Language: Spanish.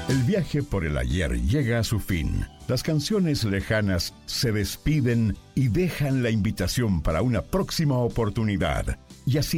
El viaje por el ayer llega a su fin. Las canciones lejanas se despiden y dejan la invitación para una próxima oportunidad. Y así